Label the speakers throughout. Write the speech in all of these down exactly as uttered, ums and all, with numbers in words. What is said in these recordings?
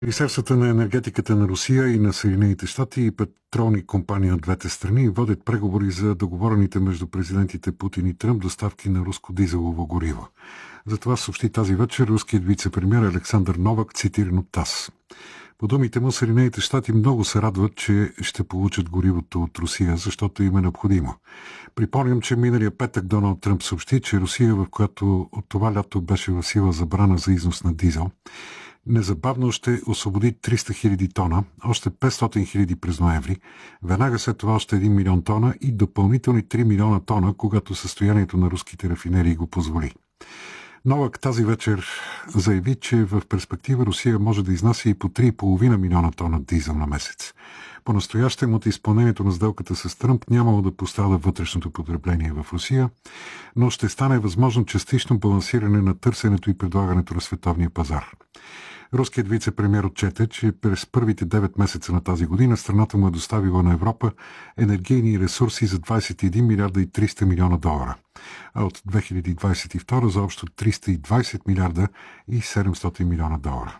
Speaker 1: Министерствата на енергетиката на Русия и на Съединените щати и петролни компании от двете страни водят преговори за договорените между президентите Путин и Тръмп доставки на руско дизелово гориво. За това съобщи тази вечер руският вице-премиер Александър Новак, цитиран от ТАСС. По думите му, Съединените щати много се радват, че ще получат горивото от Русия, защото им е необходимо. Припомням, че миналия петък Доналд Тръмп съобщи, че Русия, в която от това лято беше в сила забрана за износ на дизел, незабавно ще освободи триста хиляди тона, още петстотин хиляди през ноември, веднага след това още един милион тона и допълнителни три милиона тона, когато състоянието на руските рафинерии го позволи. Новак тази вечер заяви, че в перспектива Русия може да изнася и по три и половина милиона тона дизел на месец. По-настоящем от изпълнението на сделката с Тръмп нямало да пострада вътрешното потребление в Русия, но ще стане възможно частично балансиране на търсенето и предлагането на световния пазар. Руският вице-премиер отчете, че през първите девет месеца на тази година страната му е доставила на Европа енергийни ресурси за двадесет и един милиарда и триста милиона долара, а от две хиляди двадесет и втора за общо триста и двадесет милиарда и седемстотин милиона долара.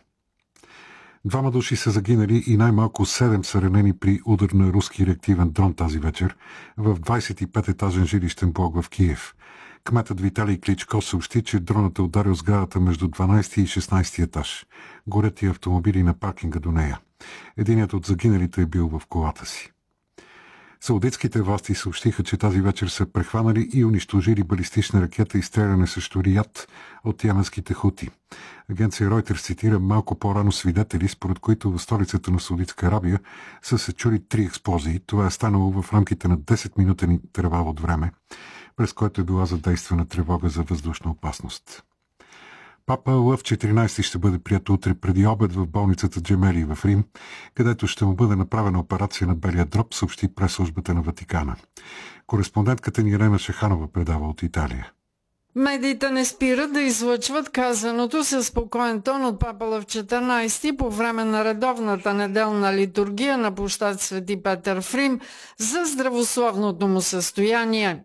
Speaker 1: Двама души са загинали и най-малко седем са ранени при удар на руски реактивен дрон тази вечер в двадесет и пет етажен жилищен блок в Киев. Кметът Виталий Кличко съобщи, че дронът е ударил сградата между дванадесети и шестнадесети етаж. Горят и автомобили на паркинга до нея. Единият от загиналите е бил в колата си. Саудитските власти съобщиха, че тази вечер са прехванали и унищожили балистична ракета и стреляне срещу Рият от йеменските хути. Агенция Reuters цитира малко по-рано свидетели, според които в столицата на Саудитска Арабия са се чули три експлозии. Това е станало в рамките на десетминутен интервал от време, през който е била задействана тревога за въздушна опасност. Папа Лъв четиринадесети ще бъде прият утре преди обед в болницата Джемели в Рим, където ще му бъде направена операция на белия дроб, съобщи пресслужбата на Ватикана. Кореспондентката ни Елена Шеханова предава от Италия.
Speaker 2: Медиите не спират да излъчват казаното със спокоен тон от Папа Лъв четиринадесети по време на редовната неделна литургия на площад Свети Петър в Рим за здравословното му състояние.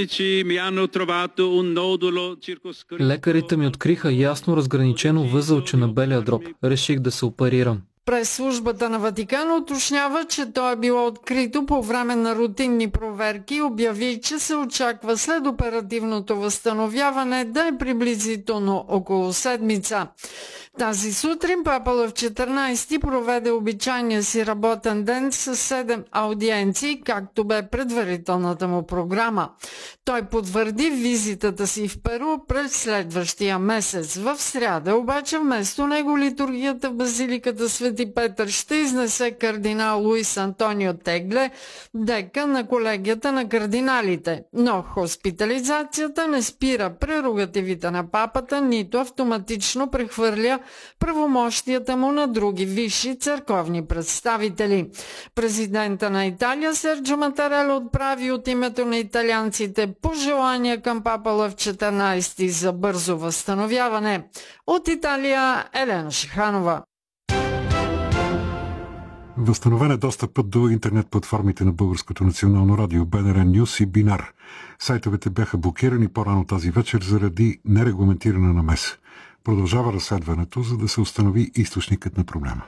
Speaker 3: Лекарите ми откриха ясно разграничено възълче на белия дроб. Реших да се оперирам.
Speaker 2: През службата на Ватикан уточнява, че то е било открито по време на рутинни проверки и обяви, че се очаква след оперативното възстановяване да е приблизително около седмица. Тази сутрин Папа Лъв четиринадесети проведе обичайния си работен ден с седем аудиенции, както бе предварителната му програма. Той потвърди визитата си в Перу през следващия месец. В сряда обаче вместо него литургията в базиликата Свети Петър ще изнесе кардинал Луис Антонио Тегле, декан на колегията на кардиналите. Но хоспитализацията не спира прерогативите на папата, нито автоматично прехвърля правомощията му на други висши църковни представители. Президента на Италия Серджо Матарела отправи от името на италианците пожелания към Папа Лъв четиринадесети за бързо възстановяване. От Италия Елена Шеханова.
Speaker 1: Възстановен е достъпът до интернет платформите на Българското национално радио, БНР Нюс и Бинар. Сайтовете бяха блокирани по-рано тази вечер заради нерегламентирана намеса. Продължава разследването, за да се установи източникът на проблема.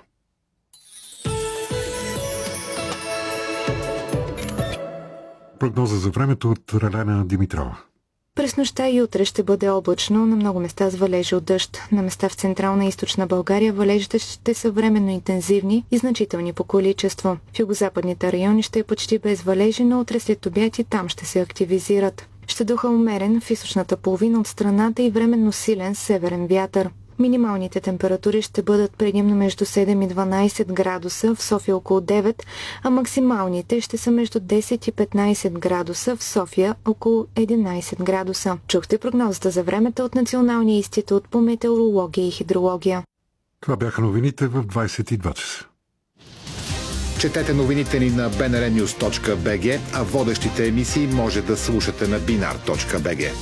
Speaker 1: Прогноза за времето от Релена Димитрова.
Speaker 4: През нощта и утре ще бъде облачно, на много места с валежи от дъжд. На места в Централна и Източна България валежите ще са временно интензивни и значителни по количество. В югозападните райони ще е почти без валежи, но утре след обяд и там ще се активизират. Ще духа умерен в източната половина от страната и временно силен северен вятър. Минималните температури ще бъдат предимно между седем и дванадесет градуса, в София около девет, а максималните ще са между десет и петнадесет градуса, в София около единадесет градуса. Чухте прогнозата за времето от Националния институт по метеорология и хидрология.
Speaker 1: Това бяха новините в двадесет и два часа.
Speaker 5: Четете новините ни на би ен ар нюс точка би джи, а водещите емисии може да слушате на бинар точка би джи.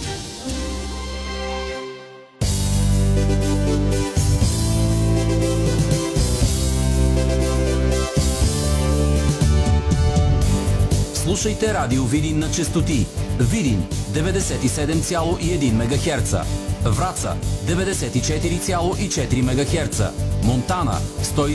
Speaker 6: Слушайте Радио Видин на честоти Видин деветдесет и седем цяло и едно мегахерца, Враца деветдесет и четири цяло и четири мегахерца, Монтана сто